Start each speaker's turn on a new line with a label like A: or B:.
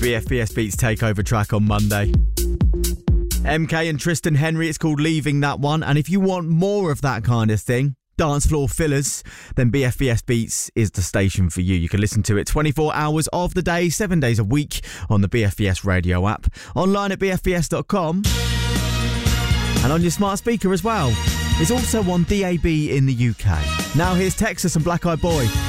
A: BFBS Beats takeover track on Monday. MK and Tristan Henry, it's called Leaving, that one. And if you want more of that kind of thing, dance floor fillers, then BFBS Beats is the station for you. You can listen to it 24 hours of the day, 7 days a week on the BFBS radio app, online at bfbs.com, and on your smart speaker as well. It's also on DAB in the UK. Now here's Texas and Black Eyed Boy.